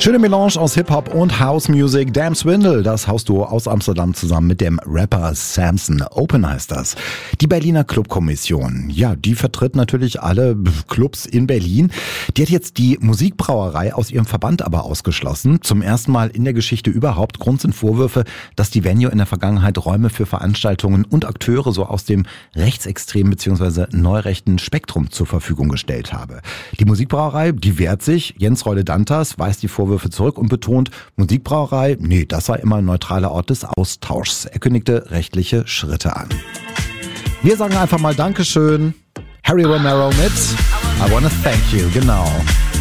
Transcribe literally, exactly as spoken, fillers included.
Schöne Melange aus Hip-Hop und House-Music. Damn Swindle, das Hausduo aus Amsterdam zusammen mit dem Rapper Samson. Open heißt das. Die Berliner Clubkommission, ja, die vertritt natürlich alle Clubs in Berlin. Die hat jetzt die Musikbrauerei aus ihrem Verband aber ausgeschlossen. Zum ersten Mal in der Geschichte überhaupt. Grund sind Vorwürfe, dass die Venue in der Vergangenheit Räume für Veranstaltungen und Akteure so aus dem rechtsextremen bzw. neurechten Spektrum zur Verfügung gestellt habe. Die Musikbrauerei, die wehrt sich. Jens Reule-Dantas weist die Vorwürfe zurück und betont, Musikbrauerei, nee, das sei immer ein neutraler Ort des Austauschs. Er kündigte rechtliche Schritte an. Wir sagen einfach mal Dankeschön. Harry Romero mit I Wanna Thank You, genau.